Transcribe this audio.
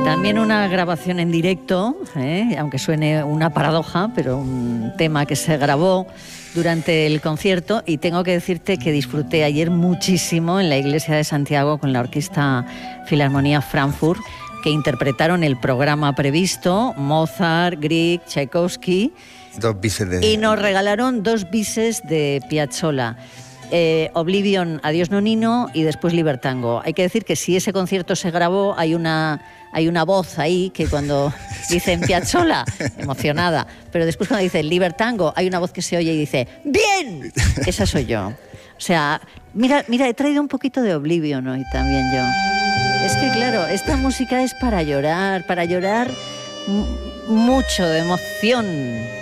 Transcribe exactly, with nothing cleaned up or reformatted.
También una grabación en directo, ¿eh? Aunque suene una paradoja, pero un tema que se grabó durante el concierto, y tengo que decirte que disfruté ayer muchísimo en la iglesia de Santiago con la Orquesta Filarmonía Frankfurt, que interpretaron el programa previsto, Mozart, Grieg, Tchaikovsky, dos bises de... y nos regalaron dos bises de Piazzolla. Eh, Oblivion, Adiós Nonino, y después Libertango. Hay que decir que si ese concierto se grabó, hay una, hay una voz ahí que cuando dicen Piazzolla, emocionada, pero después cuando dicen Libertango, hay una voz que se oye y dice ¡bien! Esa soy yo. O sea, mira, mira, he traído un poquito de Oblivion hoy también yo. Es que claro, esta música es para llorar, para llorar m- mucho de emoción.